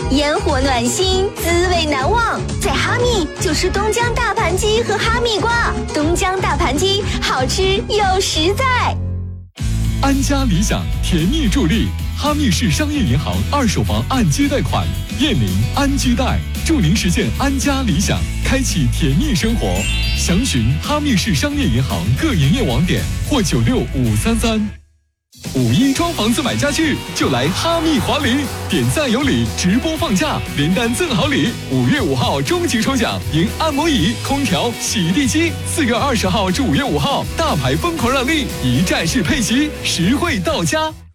烟火暖心，滋味难忘。在哈密就吃东江大盘鸡和哈密瓜，东江大盘鸡好吃又实在。 安家理想甜蜜助力，哈密市商业银行二手房按揭贷款，燕林安居贷，助您实现安家理想，开启甜蜜生活。详询哈密市商业银行各营业网点或96533。5·1装房子买家具就来哈密华林，点赞有礼，直播放假，连单赠好礼。5月5号终极抽奖，赢按摩椅、空调、洗地机。4月20号至5月5号，大牌疯狂让利，一站式配齐，实惠到家。